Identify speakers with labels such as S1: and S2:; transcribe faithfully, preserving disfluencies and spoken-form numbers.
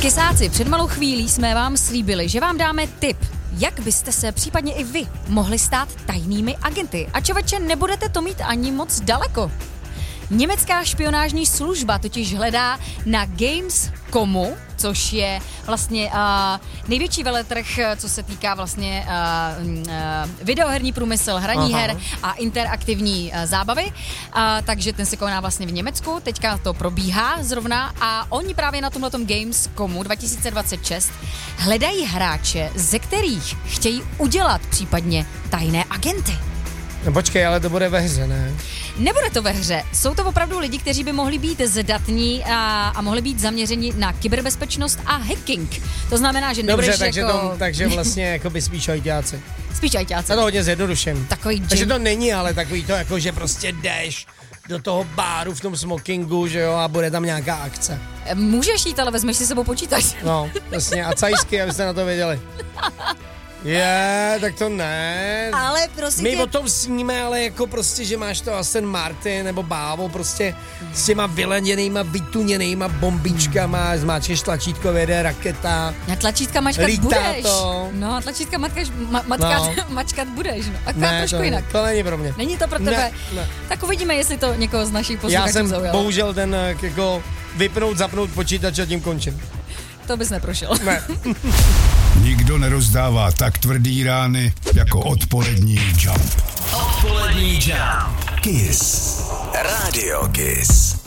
S1: Kysáci, před malou chvílí jsme vám slíbili, že vám dáme tip, jak byste se případně i vy mohli stát tajnými agenty. A čověče, nebudete to mít ani moc daleko. Německá špionážní služba totiž hledá na Games tečka comu, což je vlastně uh, největší veletrh, co se týká vlastně uh, uh, videoherní průmysl, hraní Aha. her a interaktivní uh, zábavy. Uh, takže ten se koná vlastně v Německu, teďka to probíhá zrovna a oni právě na tomhletom Games tečka comu dva tisíce dvacet šest hledají hráče, ze kterých chtějí udělat případně tajné agenty.
S2: No počkej, ale to bude ve hře, ne?
S1: Nebude to ve hře. Jsou to opravdu lidi, kteří by mohli být zdatní a, a mohli být zaměřeni na kyberbezpečnost a hacking. To znamená, že nebudeš
S2: Dobře, takže,
S1: jako...
S2: to, takže vlastně jako by spíš ajťáci.
S1: Spíš ajťáci.
S2: Já to hodně zjednoduším.
S1: Takový
S2: Takže
S1: gym.
S2: to není, ale takový to jako, že prostě jdeš do toho báru v tom smokingu, že jo, a bude tam nějaká akce.
S1: Můžeš jít, ale vezmeš si sebou počítač.
S2: No, jasně, a cajsky, abyste na to věděli. Je, tak to ne.
S1: Ale prostě...
S2: My o tom sníme, ale jako prostě, že máš to Aston Martin nebo Bávo prostě s těma vyleněnýma, vytuněnýma bombičkama, zmáčkeš tlačítko, vyjede raketa.
S1: Na tlačítka mačkat
S2: Lítá
S1: budeš.
S2: to.
S1: No, tlačítka matkaš, ma, matkat,
S2: No.
S1: mačkat budeš. No. Akorát
S2: Ne,
S1: trošku
S2: to,
S1: jinak.
S2: to není pro mě.
S1: Není to pro tebe?
S2: Ne, ne.
S1: Tak uvidíme, jestli to někoho z našich
S2: Já
S1: posluchačů
S2: jsem
S1: zaujalo.
S2: bohužel ten jako vypnout, zapnout počítač a tím končím.
S1: To bys neprošel.
S2: Ne.
S3: Nikdo nerozdává tak tvrdý rány jako odpolední Jump.
S4: Odpolední Jump. Kiss. Radio Kiss.